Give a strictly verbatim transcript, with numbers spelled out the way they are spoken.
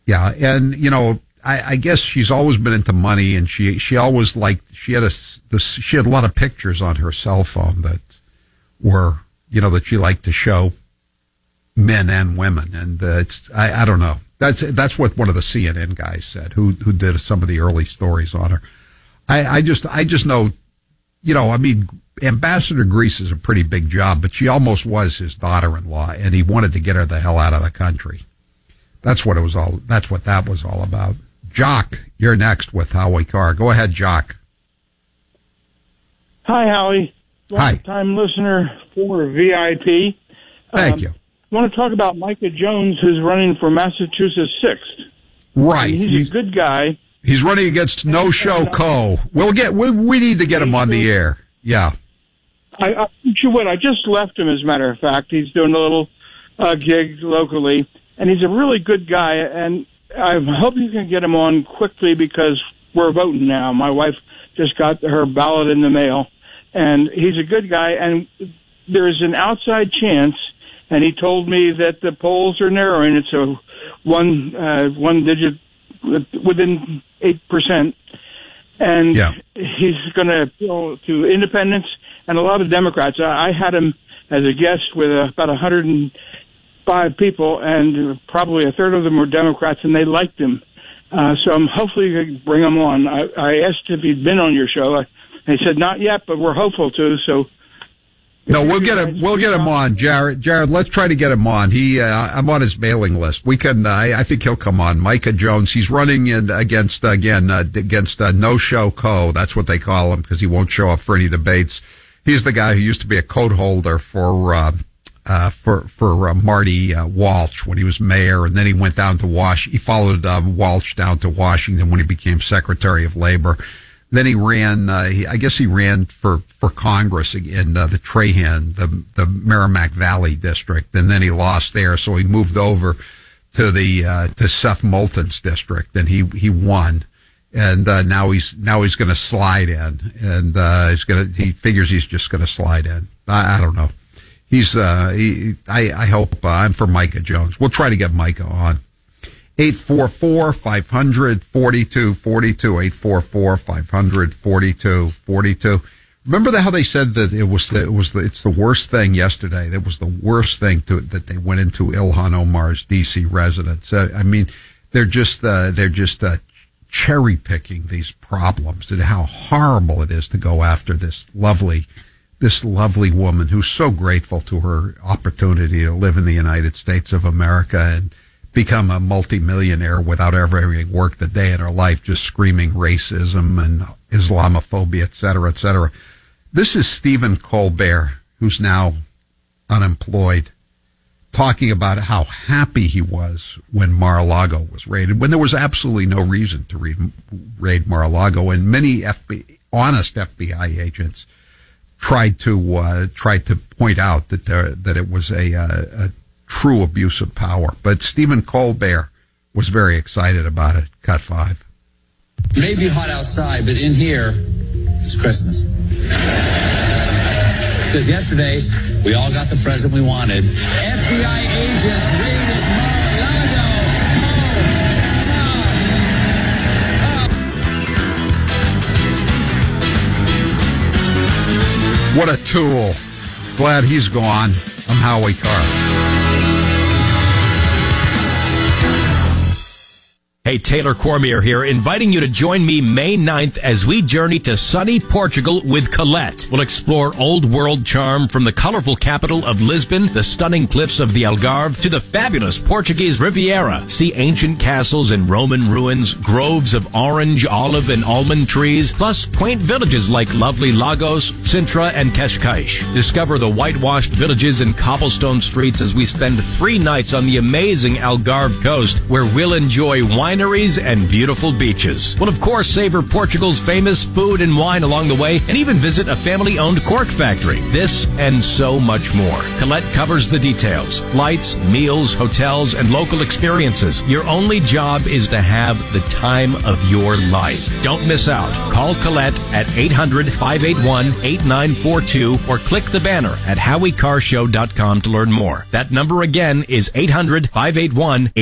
Yeah, and, you know, I, I guess she's always been into money, and she, she always liked, she had a, this, she had a lot of pictures on her cell phone that were, you know, that she liked to show men and women. And uh, it's, I, I don't know. That's, that's what one of the C N N guys said, who, who did some of the early stories on her. I, I just, I just know, you know, I mean, Ambassador Grease is a pretty big job, but she almost was his daughter-in-law, and he wanted to get her the hell out of the country. That's what it was all, that's what that was all about. Jock, you're next with Howie Carr. Go ahead, Jock. Hi, Howie. Hi. Long-time listener for V I P. Thank um, you. I want to talk about Micah Jones, who's running for Massachusetts sixth. Right. And he's, he's a good guy. He's running against No Show Co. We'll get, we, we need to get him on the air. Yeah. I, I think you would. I just left him, as a matter of fact. He's doing a little uh, gig locally, and he's a really good guy, and I hope you can get him on quickly because we're voting now. My wife just got her ballot in the mail, and he's a good guy, and there's an outside chance, and he told me that the polls are narrowing. It's a one, uh, one digit within eight percent, and yeah. he's going to appeal to independents and a lot of Democrats. I, I had him as a guest with uh, about one hundred five people, and probably a third of them were Democrats, and they liked him. Uh, so I'm hopefully going to bring him on. I, I asked if he'd been on your show. I, he said not yet, but we're hopeful to. So no, we'll get him. We'll get him on, Jared. Jared, let's try to get him on. He, uh, I'm on his mailing list. We can. Uh, I, I think he'll come on. Micah Jones. He's running in against again uh, against uh, No Show Co. That's what they call him because he won't show up for any debates. He's the guy who used to be a coat holder for. Uh, Uh, for, for, uh, Marty, uh, Walsh when he was mayor. And then he went down to Wash. He followed, uh, Walsh down to Washington when he became Secretary of Labor. Then he ran, uh, he, I guess he ran for, for Congress in, uh, the Trahan, the, the Merrimack Valley district. And then he lost there. So he moved over to the, uh, to Seth Moulton's district and he, he won. And, uh, now he's, now he's going to slide in and, uh, he's going to, he figures he's just going to slide in. I, I don't know. He's, uh, he, I, I hope, uh, I'm for Micah Jones. We'll try to get Micah on. eight four four, five hundred, forty-two forty-two, eight four four, five hundred, forty-two forty-two. Remember the, how they said that it was, the, it was the, it's the worst thing yesterday. That was the worst thing to, that they went into Ilhan Omar's D C residence. Uh, I mean, they're just, uh, they're just, uh, cherry picking these problems and how horrible it is to go after this lovely, this lovely woman who's so grateful to her opportunity to live in the United States of America and become a multimillionaire without ever having worked a day in her life, just screaming racism and Islamophobia, et cetera, et cetera. This is Stephen Colbert, who's now unemployed, talking about how happy he was when Mar-a-Lago was raided, when there was absolutely no reason to raid, raid Mar-a-Lago, and many F B I, honest F B I agents tried to uh, tried to point out that there, that it was a, uh, a true abuse of power. But Stephen Colbert was very excited about it. Cut five. It may be hot outside, but in here, it's Christmas. Because yesterday, we all got the present we wanted. F B I agents raided Mar-a-Lago. What a tool. Glad he's gone. I'm Howie Carr. Hey, Taylor Cormier here, inviting you to join me May ninth as we journey to sunny Portugal with Colette. We'll explore old world charm from the colorful capital of Lisbon, the stunning cliffs of the Algarve, to the fabulous Portuguese Riviera. See ancient castles and Roman ruins, groves of orange, olive, and almond trees, plus quaint villages like lovely Lagos, Sintra, and Cascais. Discover the whitewashed villages and cobblestone streets as we spend three nights on the amazing Algarve coast, where we'll enjoy wine wineries and beautiful beaches. We'll, of course, savor Portugal's famous food and wine along the way and even visit a family-owned cork factory. This and so much more. Colette covers the details. Flights, meals, hotels, and local experiences. Your only job is to have the time of your life. Don't miss out. Call Colette at eight hundred, five eight one, eight nine four two or click the banner at howie carr show dot com to learn more. That number again is eight hundred, five eight one, eight nine four two.